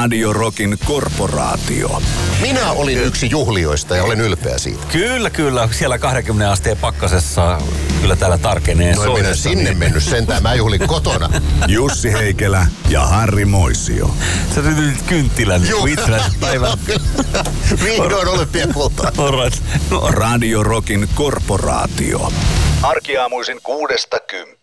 Radio Rockin korporaatio. Minä olin yksi juhlijoista ja olen ylpeä siitä. Kyllä. Siellä 20 asteen pakkasessa kyllä täällä tarkenee. No en minä sinne mennyt sentään, mä juhlin kotona. Jussi Heikelä ja Harri Moisio. Sä sytytit kynttilän itsenäisen päivän. Vihdoin olympiakultaa. Alright. Radio Rockin korporaatio. Arkiaamuisin 6–10.